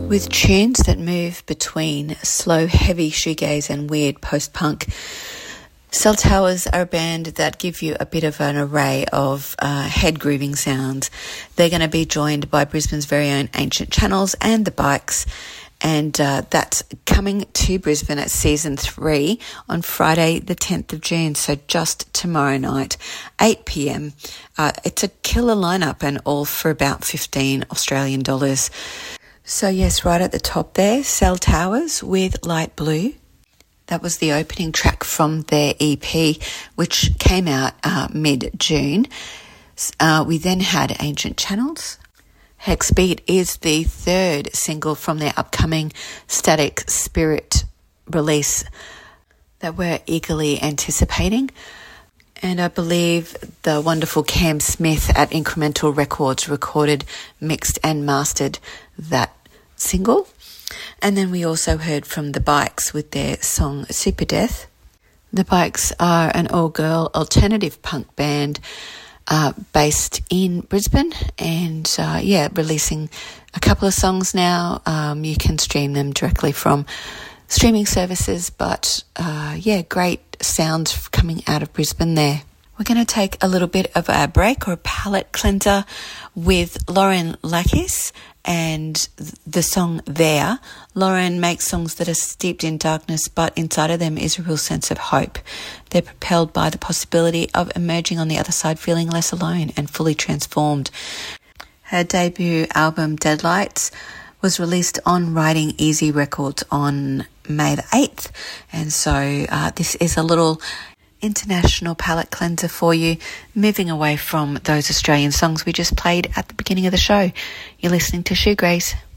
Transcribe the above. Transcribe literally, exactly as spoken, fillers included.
With tunes that move between slow, heavy shoegaze and weird post-punk, Cell Towers are a band that give you a bit of an array of uh, head-grooving sounds. They're going to be joined by Brisbane's very own Ancient Channels and The Bikes, and uh, that's coming to Brisbane at Season three on Friday the tenth of June, so just tomorrow night, eight p.m. Uh, it's a killer lineup and all for about fifteen Australian dollars. So yes, right at the top there, Cell Towers with Light Blue. That was the opening track from their E P, which came out uh, mid-June. Uh, we then had Ancient Channels. Hexbeat is the third single from their upcoming Static Spirit release that we're eagerly anticipating. And I believe the wonderful Cam Smith at Incremental Records recorded, mixed and mastered that single. And then we also heard from The Bikes with their song Super Death. The Bikes are an all-girl alternative punk band uh, based in Brisbane, and uh, yeah, releasing a couple of songs now. Um, you can stream them directly from streaming services, but uh, yeah, great sounds coming out of Brisbane there. We're going to take a little bit of a break or a palate cleanser with Lauren Lakis and the song There. Lauren makes songs that are steeped in darkness, but inside of them is a real sense of hope. They're propelled by the possibility of emerging on the other side feeling less alone and fully transformed. Her debut album Deadlights was released on Riding Easy Records on May the eighth, and so uh, this is a little international palate cleanser for you, moving away from those Australian songs we just played at the beginning of the show. You're listening to Shoegraze.